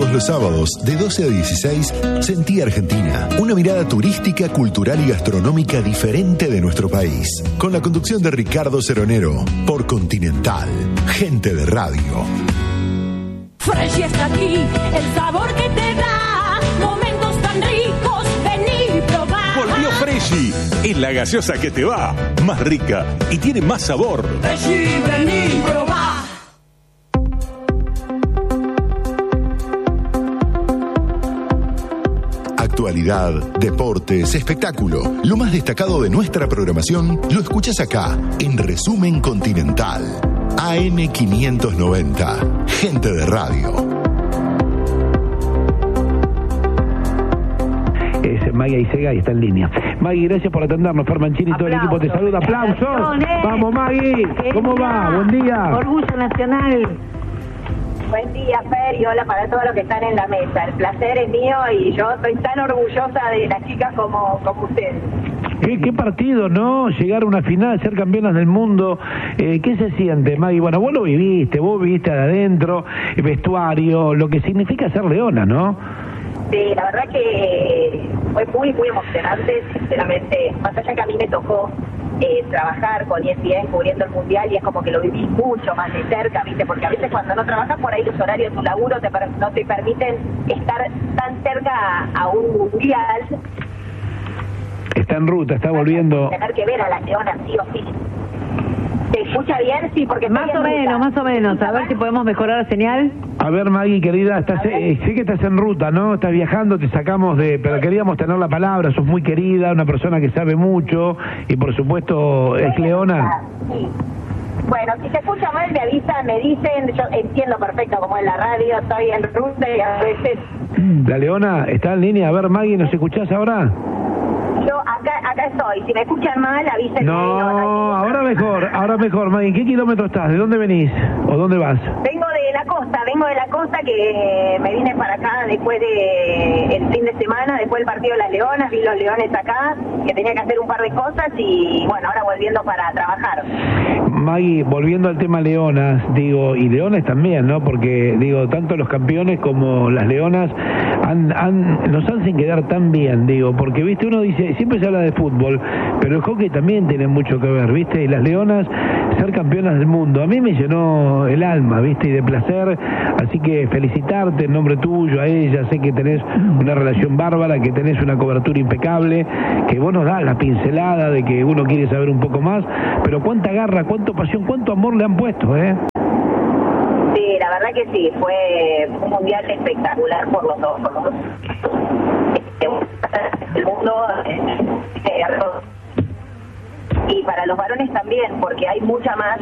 Todos los sábados, de 12 a 16, Sentí Argentina. Una mirada turística, cultural y gastronómica diferente de nuestro país. Con la conducción de Ricardo Ceronero, por Continental. Gente de Radio. Fresh está aquí, el sabor que te da. Momentos tan ricos, vení y probá. Volvió Freshy, es la gaseosa que te va. Más rica y tiene más sabor. Freshy, vení y probá. Actualidad, deportes, espectáculo. Lo más destacado de nuestra programación lo escuchas acá, en Resumen Continental. AM590. Gente de Radio. Es Maggie Aisega y está en línea. Maggie, gracias por atendernos. Fer Mancini y todo el equipo te saluda. ¡Aplausos! ¡Vamos, Maggie! ¿Cómo va? Buen día. Orgullo nacional. Buen día, Fer, y hola para todos los que están en la mesa. El placer es mío y yo estoy tan orgullosa de las chicas como ustedes. ¿Qué partido, no? Llegar a una final, ser campeonas del mundo. ¿Qué se siente, Maggie? Bueno, vos viviste de adentro, el vestuario, lo que significa ser leona, ¿no? Sí, la verdad que fue muy, muy emocionante, sinceramente. Más allá que a mí me tocó trabajar con ESPN cubriendo el Mundial y es como que lo viví mucho más de cerca, ¿viste? Porque a veces cuando no trabajas por ahí los horarios de tu laburo no te permiten estar tan cerca a un Mundial. Está en ruta, está volviendo. Tener que ver a las leonas sí o sí. ¿Se escucha bien? Sí, porque más o menos. A ver si podemos mejorar la señal. A ver, Maggie, querida, sé que estás en ruta, ¿no? Estás viajando, te sacamos pero queríamos tener la palabra, sos muy querida, una persona que sabe mucho y por supuesto es leona. Sí. Bueno, si se escucha mal me avisan, me dicen, yo entiendo perfecto como en la radio, estoy en ruta y a veces... La leona está en línea. A ver, Maggie, ¿nos escuchás ahora? Yo acá estoy, si me escuchan mal avísenme. No, ahora mejor, Maggie. ¿En qué kilómetro estás? ¿De dónde venís? ¿O dónde vas? Vengo de la costa que me vine para acá después de el fin de semana, después del partido de las leonas, vi los leones acá, que tenía que hacer un par de cosas y bueno, ahora volviendo para trabajar. Maggie, volviendo al tema leonas, y leones también, ¿no? Porque, tanto los campeones como las leonas nos hacen quedar tan bien, porque, viste, uno dice, siempre se habla de fútbol, pero el hockey también tiene mucho que ver, viste, y las leonas, ser campeonas del mundo, a mí me llenó el alma, viste, y de placer, así que felicitarte en nombre tuyo, a ella, sé que tenés una relación bárbara, que tenés una cobertura impecable, que vos nos das la pincelada de que uno quiere saber un poco más, pero cuánta garra, cuánta pasión, cuánto amor le han puesto, Sí, la verdad que sí, fue un mundial espectacular por los dos. El mundo y para los varones también, porque hay mucha más.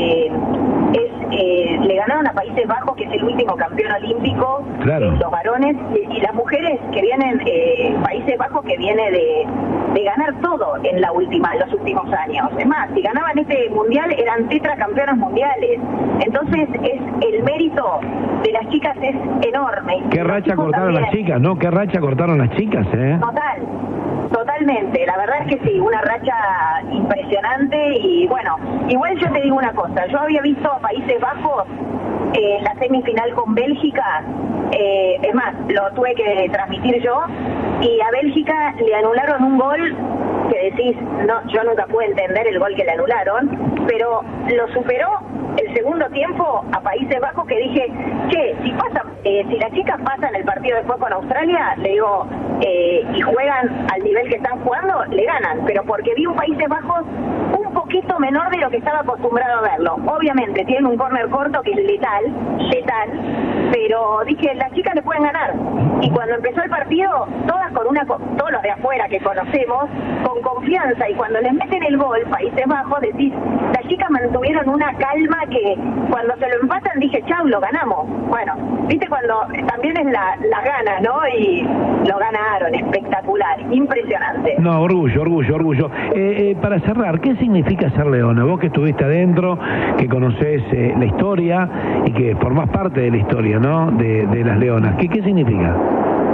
Le ganaron a Países Bajos, que es el último campeón olímpico, claro. Los varones y las mujeres que vienen, Países Bajos que viene de ganar todo en los últimos años. Es más, si ganaban este mundial eran tetracampeonas mundiales. Entonces el mérito de las chicas es enorme. Qué racha cortaron las chicas, ¿no? Qué racha cortaron las chicas, Totalmente, la verdad es que sí, una racha impresionante y bueno, igual yo te digo una cosa, yo había visto a Países Bajos en la semifinal con Bélgica, es más, lo tuve que transmitir yo, y a Bélgica le anularon un gol que decís, no, yo nunca pude entender el gol que le anularon, pero lo superó el segundo tiempo a Países Bajos, que dije, si las chicas pasan el partido después con Australia, le digo, y juegan al nivel que están jugando, le ganan, pero porque vi un Países Bajos un poquito menor de lo que estaba acostumbrado a verlo. Obviamente tienen un córner corto que es letal, pero dije, las chicas le pueden ganar. Y cuando empezó el partido, todos los de afuera que conocemos, con confianza, y cuando les meten el gol, Países Bajos, decís, las chicas mantuvieron una calma que cuando se lo empatan dije, chau, lo ganamos. Bueno, viste cuando también es las ganas, ¿no? Y lo ganaron, espectacular, impresionante. No, orgullo. Para cerrar, ¿qué significa ser leona? Vos que estuviste adentro, que conocés la historia y que formás parte de la historia, ¿no? De las leonas. ¿Qué significa?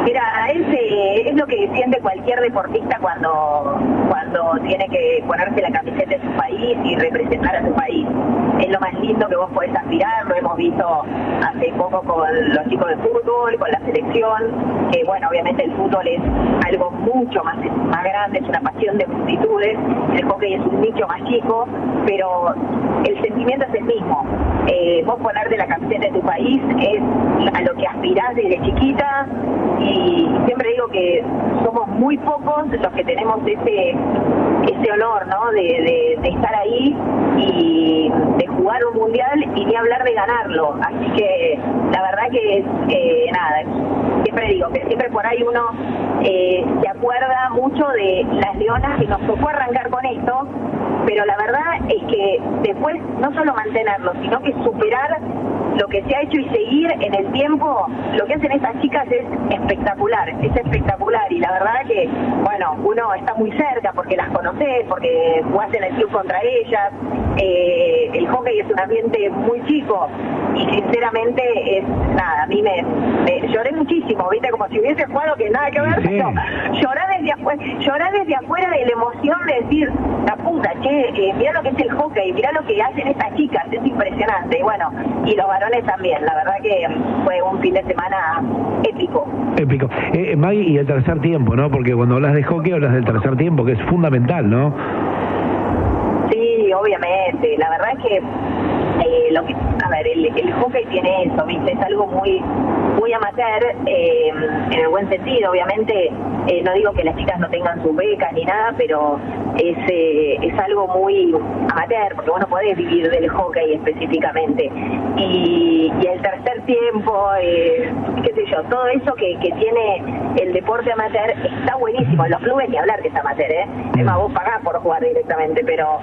Mira, es lo que siente cualquier deportista cuando tiene que ponerse la camiseta de su país y representar a su país. Es lo más lindo que vos podés aspirar, lo hemos visto hace poco con los chicos de fútbol, con la selección, que bueno, obviamente el fútbol es algo mucho más grande, es una pasión de multitudes, el hockey es un nicho más chico, pero el sentimiento es el mismo. Vos ponerte la camiseta de tu país es a lo que aspirás desde chiquita, y siempre digo que somos muy pocos los que tenemos ese honor, ¿no? De estar ahí y de jugar un mundial, y ni hablar de ganarlo. Así que la verdad que siempre digo que siempre por ahí uno se acuerda mucho de las leonas que nos tocó arrancar con esto, pero la verdad es que después no solo mantenerlo, sino que superar lo que se ha hecho y seguir en el tiempo. Lo que hacen estas chicas es espectacular, y la verdad que, bueno, uno está muy cerca porque las conoces, porque jugás en el club contra ellas. El hockey es un ambiente muy chico y sinceramente a mí me lloré muchísimo, viste, como si hubiese jugado que nada que ver, sí. Pero llorar desde afuera de la emoción de decir, la puta, mirá lo que es el hockey, mirá lo que hacen estas chicas, es impresionante. Y bueno, y los varones también, la verdad que fue un fin de semana épico. Maggie, y el tercer tiempo, ¿no? Porque cuando hablas de hockey hablas del tercer tiempo, que es fundamental, ¿no? Sí, obviamente. La verdad es que el hockey tiene eso, ¿viste? Es algo muy amateur, en el buen sentido, obviamente. No digo que las chicas no tengan sus becas ni nada, pero es algo muy amateur, porque vos no podés vivir del hockey específicamente. Y el tercer tiempo, qué sé yo, todo eso que tiene el deporte amateur está buenísimo. En los clubes ni hablar que es amateur, es más, vos pagás por jugar directamente, pero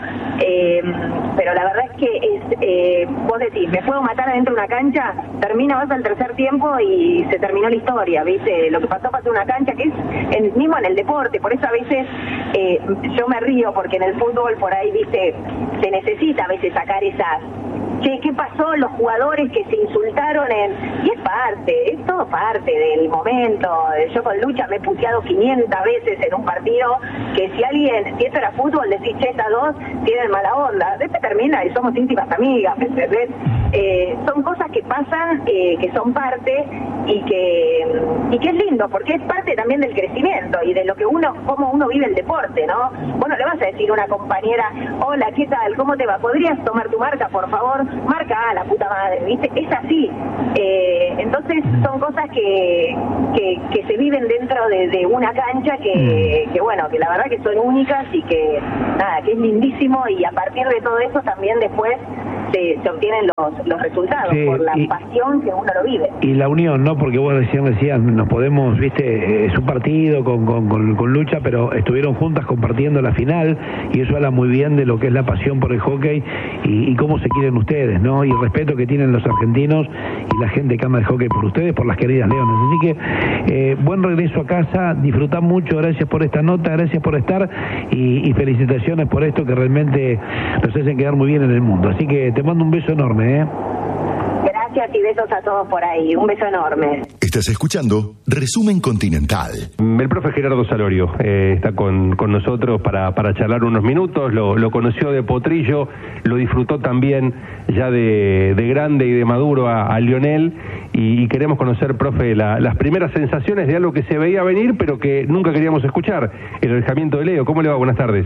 la verdad es que vos decís, me puedo matar adentro de una cancha, vas al tercer tiempo y se terminó la historia, ¿viste? Lo que pasó en una cancha, que es mismo en el deporte. Por eso a veces yo me río, porque en el fútbol por ahí, ¿viste? Se necesita a veces sacar esas... ¿Qué pasó? Los jugadores que se insultaron y es todo parte del momento. Yo con Lucha me he puteado 500 veces en un partido, que si esto era fútbol, decís, estas dos tienen mala onda. Después termina y somos íntimas amigas, ¿me entendés? Son cosas que pasan, que son parte, y que es lindo, porque es parte también del crecimiento y de lo que cómo uno vive el deporte, ¿no? Vos no le vas a decir a una compañera, hola, ¿qué tal? ¿Cómo te va? ¿Podrías tomar tu marca, por favor? Marca, la puta madre, ¿viste? Es así. Entonces son cosas que se viven dentro de una cancha que bueno, que la verdad que son únicas, y que es lindísimo, y a partir de todo eso también después se obtienen los resultados, sí, por la pasión que uno lo vive. Y la unión, ¿no? Porque vos decías, nos podemos, viste, es un partido con Lucha, pero estuvieron juntas compartiendo la final, y eso habla muy bien de lo que es la pasión por el hockey y cómo se quieren ustedes, ¿no? Y el respeto que tienen los argentinos y la gente que ama el hockey por ustedes, por las queridas leonas. Así que buen regreso a casa, disfrutá mucho, gracias por esta nota, gracias por estar, y felicitaciones por esto, que realmente nos hacen quedar muy bien en el mundo. Así que te mando un beso enorme, Gracias, y besos a todos por ahí. Un beso enorme. Estás escuchando Resumen Continental. El profe Gerardo Salorio está con nosotros para charlar unos minutos. Lo conoció de potrillo, lo disfrutó también ya de grande y de maduro a Lionel, y queremos conocer, profe, las primeras sensaciones de algo que se veía venir, pero que nunca queríamos escuchar, el alejamiento de Leo. ¿Cómo le va? Buenas tardes.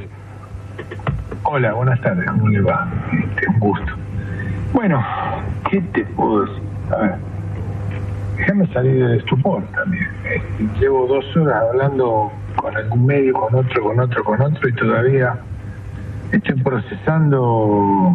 Hola, buenas tardes. ¿Cómo le va? Un gusto. Bueno, ¿qué te puedo decir? A ver, déjame salir del estupor también. Llevo 2 horas hablando con algún medio, con otro, y todavía estoy procesando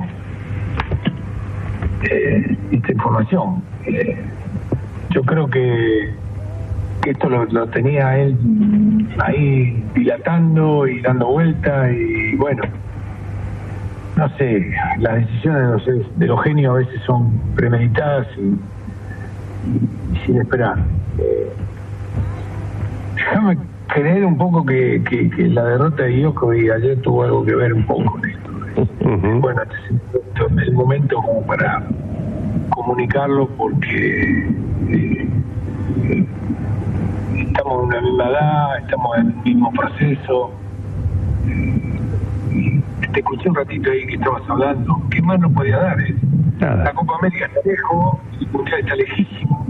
esta información. Yo creo que esto lo tenía él ahí dilatando y dando vuelta, y bueno, no sé, las decisiones de los genios a veces son premeditadas y sin esperar. Déjame creer un poco que la derrota de Djokovic ayer tuvo algo que ver un poco con esto. Bueno, este es el momento como para comunicarlo, porque estamos en una misma edad, estamos en el mismo proceso. Te escuché un ratito ahí que estabas hablando. ¿Qué más nos podía dar? Nada. La Copa América está lejos, el Mundial está lejísimo.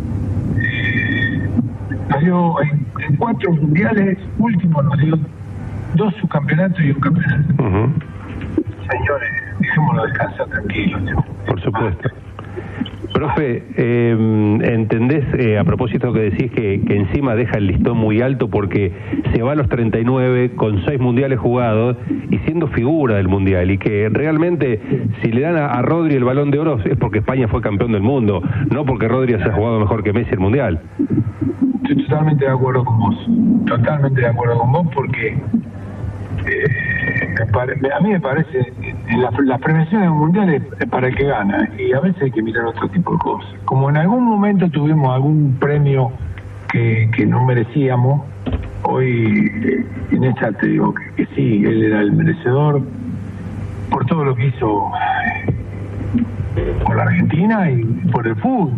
Nos dio en 4 mundiales últimos, nos dio 2 subcampeonatos y un campeonato. Señores, dejémoslo descansar tranquilos. Por supuesto. Profe, ¿entendés, a propósito que decís que encima deja el listón muy alto porque se va a los 39 con 6 mundiales jugados y siendo figura del mundial, y que realmente si le dan a Rodri el Balón de Oro es porque España fue campeón del mundo, no porque Rodri se ha jugado mejor que Messi el mundial? Estoy totalmente de acuerdo con vos, porque a mí me parece las premiaciones mundiales es para el que gana, y a veces hay que mirar otro tipo de cosas. Como en algún momento tuvimos algún premio que no merecíamos, hoy en esta te digo que sí, él era el merecedor por todo lo que hizo por la Argentina y por el fútbol.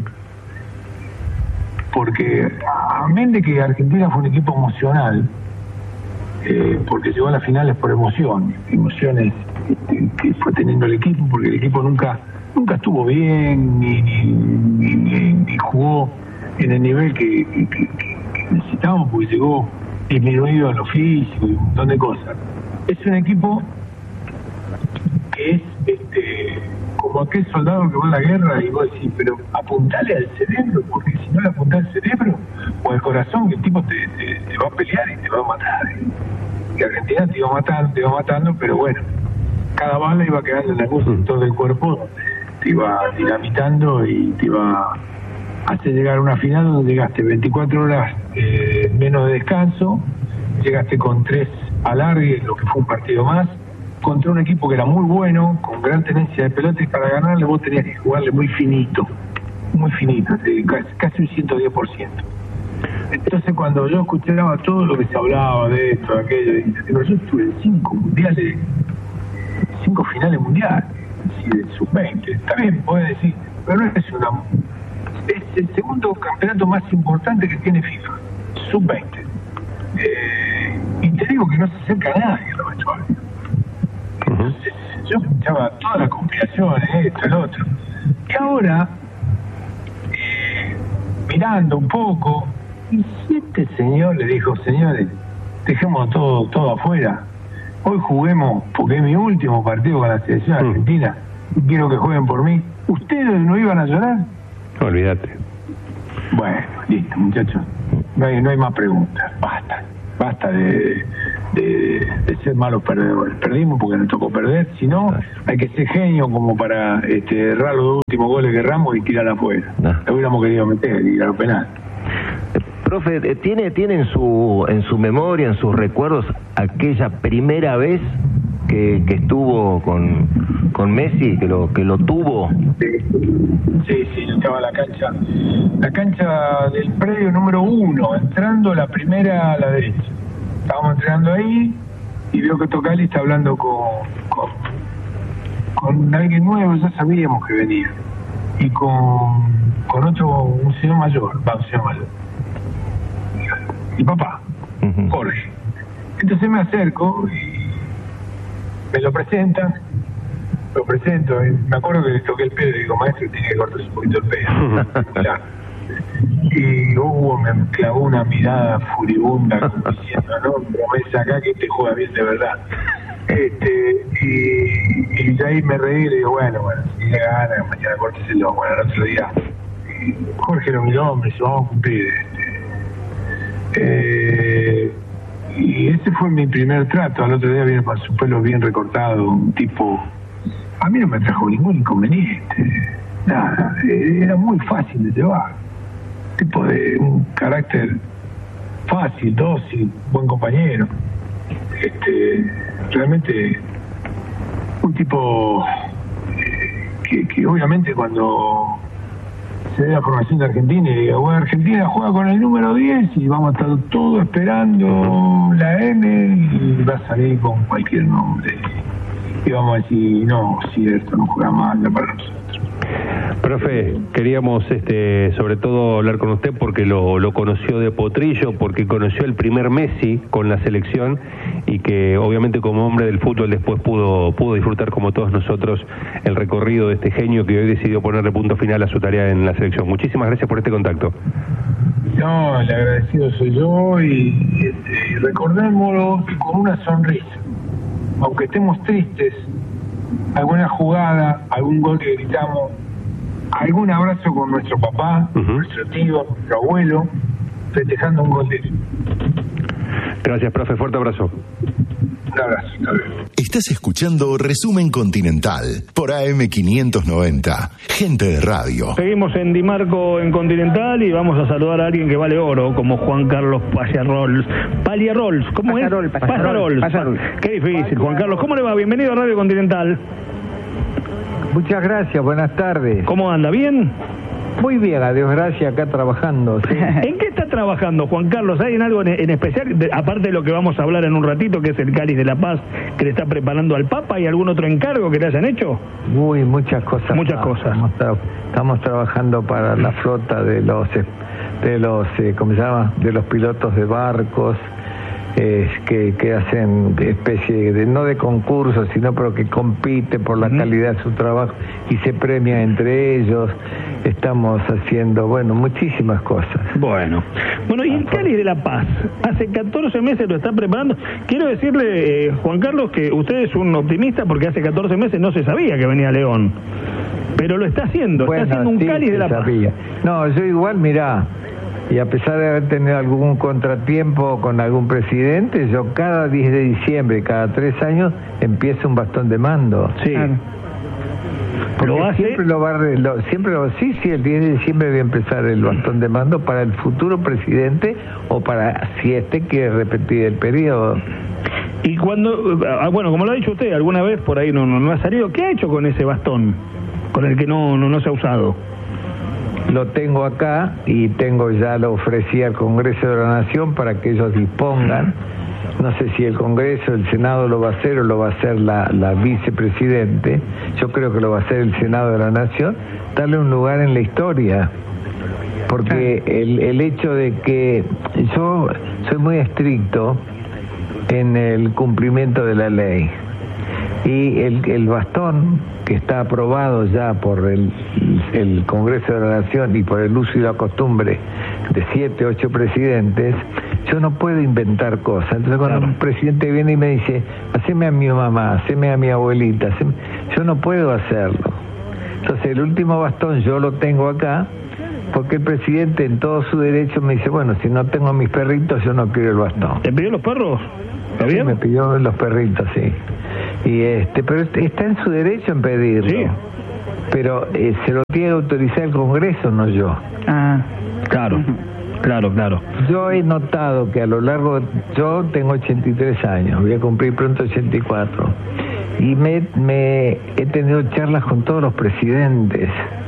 Porque amén de que Argentina fue un equipo emocional, porque llegó a las finales por emociones que fue teniendo el equipo, porque el equipo nunca estuvo bien ni jugó en el nivel que necesitábamos, porque llegó disminuido en lo físico y un montón de cosas. Es un equipo que es como aquel soldado que va a la guerra y vos decís, pero apuntale al cerebro, porque si no le apuntás al cerebro o al corazón, el tipo te va a pelear y te va a matar. Y Argentina te iba matando, pero bueno, cada bala iba quedando en algún sector del cuerpo, te iba dinamitando y te iba a hacer llegar a una final donde llegaste 24 horas menos de descanso, llegaste con 3 alargues, lo que fue un partido más, contra un equipo que era muy bueno, con gran tenencia de pelota, y para ganarle vos tenías que jugarle muy finito, casi un 110%. Entonces cuando yo escuchaba todo lo que se hablaba de esto, de aquello, yo estuve en 5 mundiales, 5 finales mundiales, de sub-20, está bien, podés decir, pero no es el segundo campeonato más importante que tiene FIFA, sub-20. Y te digo que no se acerca a nadie a lo vestuario. Entonces yo escuchaba todas las conspiraciones, esto, el otro. Y ahora, mirando un poco, y si este señor le dijo, señores, dejemos todo afuera, hoy juguemos, porque es mi último partido con la selección argentina, y quiero que jueguen por mí, ¿ustedes no iban a llorar? Olvídate. Bueno, listo, muchachos, no hay más preguntas, basta de ser malos perdedores. Perdimos porque nos tocó perder, si no hay que ser genio como para errar los 2 últimos goles que erramos y tirar afuera. Lo hubiéramos querido meter y ir a los penales. Profe, ¿tiene en su memoria, en sus recuerdos, aquella primera vez que estuvo con Messi, que lo tuvo? Sí, estaba la cancha del predio número 1, entrando la primera a la derecha. Estábamos entrenando ahí y veo que Tocali está hablando con alguien nuevo, ya sabíamos que venía, y con un señor mayor, y papá, Jorge. Entonces me acerco y me lo presento, y me acuerdo que le toqué el pelo y digo, maestro, tiene que cortarse un poquito el pelo. Claro. Y Hugo me clavó una mirada furibunda como diciendo, no, pero me saca que te juega bien de verdad. Y de ahí me reí y le digo, bueno, si le gana, mañana córteselo, bueno, el otro día. Y Jorge lo miró, me dijo, vamos a cumplir. Y ese fue mi primer trato. Al otro día viene con su pelo bien recortado, un tipo, a mí no me trajo ningún inconveniente, nada, era muy fácil de llevar. Tipo de un carácter fácil, dócil, buen compañero. Realmente un tipo que obviamente cuando se dé la formación de Argentina y diga, bueno, Argentina juega con el número 10 y vamos a estar todos esperando la M y va a salir con cualquier nombre. Y vamos a decir, no, cierto, no juega mal para nosotros. Profe, queríamos sobre todo hablar con usted porque lo conoció de potrillo, porque conoció el primer Messi con la selección y que obviamente como hombre del fútbol después pudo disfrutar como todos nosotros el recorrido de este genio que hoy decidió ponerle punto final a su tarea en la selección. Muchísimas gracias por este contacto. No, el agradecido soy yo y recordémoslo con una sonrisa. Aunque estemos tristes, alguna jugada, algún gol que gritamos, algún abrazo con nuestro papá, nuestro tío, nuestro abuelo, festejando un gol de él. Gracias, profe. Fuerte abrazo. Un abrazo. Estás escuchando Resumen Continental por AM590. Gente de radio. Seguimos en Di Marco en Continental y vamos a saludar a alguien que vale oro, como Juan Carlos Paliarols. ¿Cómo es? Pasarols. Qué difícil, Juan Carlos. ¿Cómo le va? Bienvenido a Radio Continental. Muchas gracias, buenas tardes. ¿Cómo anda? ¿Bien? Muy bien, adiós, gracias, acá trabajando. ¿Sí? ¿En qué está trabajando, Juan Carlos? ¿Hay en algo en especial, aparte de lo que vamos a hablar en un ratito, que es el Cáliz de la Paz que le está preparando al Papa? ¿Hay algún otro encargo que le hayan hecho? Uy, muchas cosas. Muchas cosas. Estamos trabajando para la flota de los ¿cómo se llama? De los pilotos de barcos. Que hacen especie de, no de concursos, sino pero que compiten por la calidad de su trabajo y se premia entre ellos. Estamos haciendo, muchísimas cosas. Bueno, y el Cáliz de la Paz, hace 14 meses lo está preparando. Quiero decirle, Juan Carlos, que usted es un optimista porque hace 14 meses no se sabía que venía León, pero lo está haciendo, está haciendo un Cáliz de la Paz. No, yo igual, mirá, y a pesar de haber tenido algún contratiempo con algún presidente, yo cada 10 de diciembre, cada 3 años, empiezo un bastón de mando. Sí. Claro. Porque ¿lo hace? Sí, el 10 de diciembre voy a empezar el bastón de mando para el futuro presidente o para si quiere repetir el periodo. Y cuando, como lo ha dicho usted, alguna vez por ahí no ha salido, ¿qué ha hecho con ese bastón? Con el que no se ha usado. Lo tengo acá y ya lo ofrecí al Congreso de la Nación para que ellos dispongan. No sé si el Congreso, el Senado lo va a hacer o lo va a hacer la vicepresidente. Yo creo que lo va a hacer el Senado de la Nación. Darle un lugar en la historia. Porque el hecho de que yo soy muy estricto en el cumplimiento de la ley. Y el bastón que está aprobado ya por el Congreso de la Nación y por el uso y la costumbre de 7, 8 presidentes, yo no puedo inventar cosas. Entonces cuando un presidente viene y me dice, haceme a mi mamá, haceme a mi abuelita, yo no puedo hacerlo. Entonces el último bastón yo lo tengo acá, porque el presidente en todo su derecho me dice, si no tengo a mis perritos, yo no quiero el bastón. ¿Te pidió los perros? Sí, me pidió los perritos, sí. Pero está en su derecho en pedirlo. Sí. Pero se lo tiene que autorizar el Congreso, no yo. Claro. Yo he notado que a lo largo, yo tengo 83 años, voy a cumplir pronto 84, y he tenido charlas con todos los presidentes,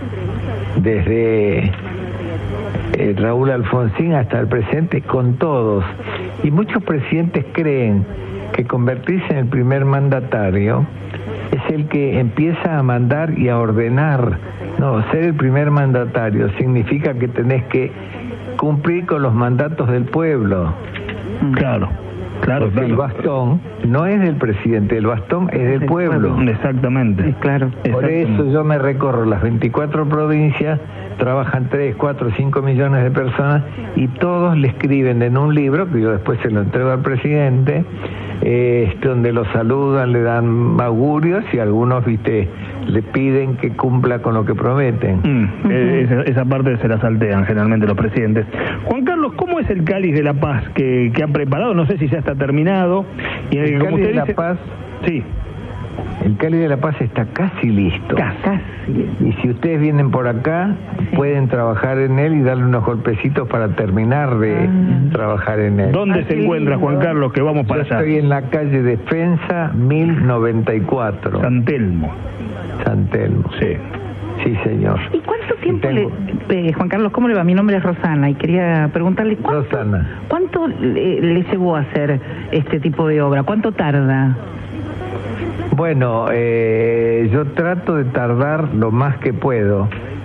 desde Raúl Alfonsín hasta el presente, con todos, y muchos presidentes creen que convertirse en el primer mandatario es el que empieza a mandar y a ordenar. No, ser el primer mandatario significa que tenés que cumplir con los mandatos del pueblo. Claro. El bastón no es del presidente, el bastón es del pueblo. Exactamente. Sí, claro. Por eso yo me recorro las 24 provincias, trabajan 3, 4, 5 millones de personas y todos le escriben en un libro, que yo después se lo entrego al presidente, donde lo saludan, le dan augurios y algunos, le piden que cumpla con lo que prometen. Esa parte se la saltean generalmente los presidentes. Juan Carlos, ¿cómo es el Cáliz de la Paz que ha preparado? No sé si ya está terminado. Y el Cáliz de la Paz, sí. El Cáliz de la Paz está casi listo. Casi. Y si ustedes vienen por acá, pueden trabajar en él y darle unos golpecitos para terminar de trabajar en él. ¿Dónde se encuentra, Juan Carlos, que vamos para allá? Estoy en la calle Defensa 1094. San Telmo. Sí. Sí, señor. ¿Y cuánto tiempo Juan Carlos, ¿cómo le va? Mi nombre es Rosana y quería preguntarle ¿cuánto le llevó a hacer este tipo de obra? ¿Cuánto tarda? Bueno, yo trato de tardar lo más que puedo,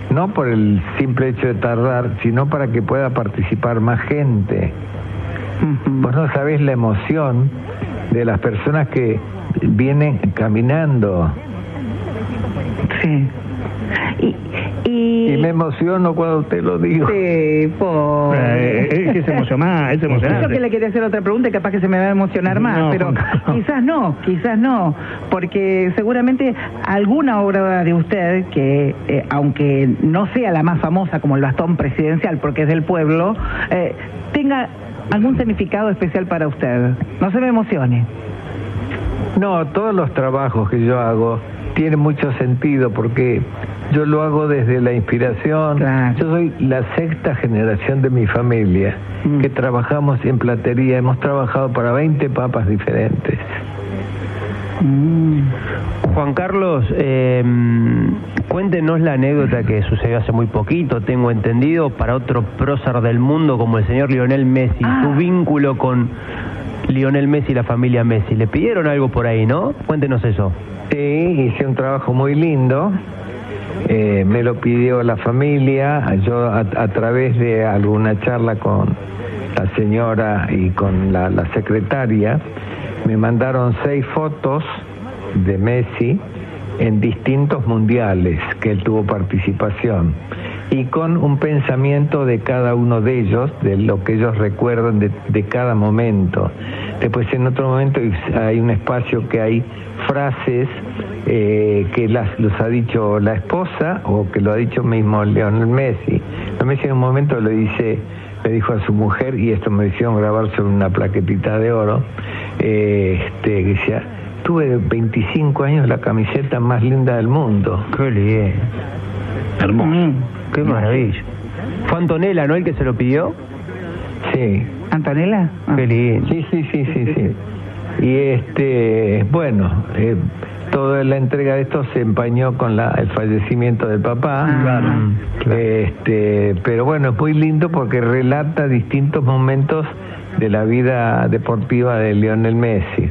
no por el simple hecho de tardar, sino para que pueda participar más gente. Vos no sabés la emoción de las personas que vienen caminando. Sí. Y me emociono cuando te lo digo. Sí, Es que es emocionante. Yo que le quería hacer otra pregunta y capaz que se me va a emocionar más, No, pero quizás no, porque seguramente alguna obra de usted que, aunque no sea la más famosa como el bastón presidencial, porque es del pueblo, tenga algún significado especial para usted. No se me emocione. No, todos los trabajos que yo hago tienen mucho sentido porque yo lo hago desde la inspiración. Claro. Yo soy la sexta generación de mi familia que trabajamos en platería. Hemos trabajado para 20 papas diferentes. Juan Carlos, cuéntenos la anécdota que sucedió hace muy poquito, tengo entendido, para otro prócer del mundo como el señor Lionel Messi, su vínculo con Lionel Messi y la familia Messi. ¿Le pidieron algo por ahí, no? Cuéntenos eso. Sí, hice un trabajo muy lindo. Me lo pidió la familia. Yo a través de alguna charla con la señora y con la secretaria, me mandaron 6 fotos de Messi en distintos mundiales que él tuvo participación, y con un pensamiento de cada uno de ellos, de lo que ellos recuerdan de cada momento. Después en otro momento hay un espacio que hay frases que los ha dicho la esposa o que lo ha dicho mismo Lionel Messi. Messi en un momento le dijo a su mujer, y esto me hicieron grabar sobre una plaquetita de oro, que decía: tuve 25 años la camiseta más linda del mundo. Qué bien. Hermoso. Qué maravilla. ¿Fue Antonella, no, el que se lo pidió? Sí. ¿Antonella? Qué lindo. Sí. Y bueno, toda la entrega de esto se empañó con el fallecimiento del papá. Claro. Pero bueno, es muy lindo porque relata distintos momentos de la vida deportiva de Lionel Messi.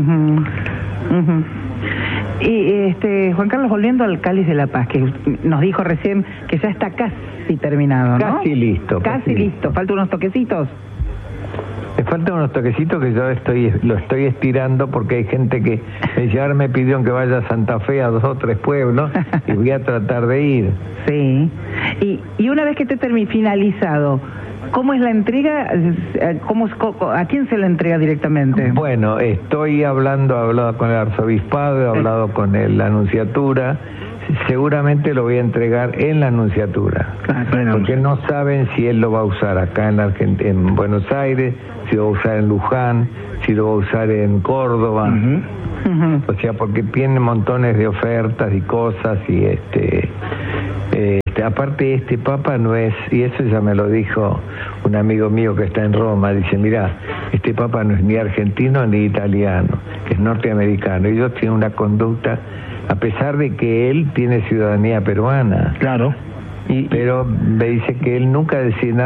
Y Juan Carlos, volviendo al Cáliz de la Paz, que nos dijo recién que ya está casi terminado, ¿no? Casi listo. Casi listo. ¿Faltan unos toquecitos? Me faltan unos toquecitos que yo lo estoy estirando porque hay gente que ahora me pidieron que vaya a Santa Fe, a 2 o 3 pueblos, y voy a tratar de ir. Sí. Y una vez que esté finalizado, ¿cómo es la entrega? ¿A quién se la entrega directamente? Bueno, he hablado con el arzobispado, he hablado con la Anunciatura. Seguramente lo voy a entregar en la Anunciatura, porque no saben si él lo va a usar acá en Buenos Aires, si lo va a usar en Luján, si lo va a usar en Córdoba. O sea, porque tiene montones de ofertas y cosas, y aparte este Papa no es, y eso ya me lo dijo un amigo mío que está en Roma, dice: mira, este Papa no es ni argentino ni italiano, es norteamericano, y ellos tienen una conducta, a pesar de que él tiene ciudadanía peruana. Claro. Pero me dice que él nunca decide nada